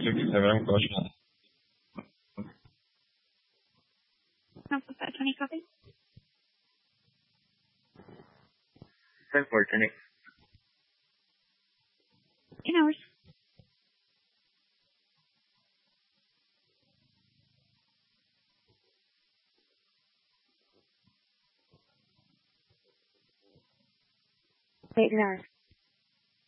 67 question. Council Fat Attorney, copy. 10-4, 10-8. 10 hours. Wait an hour.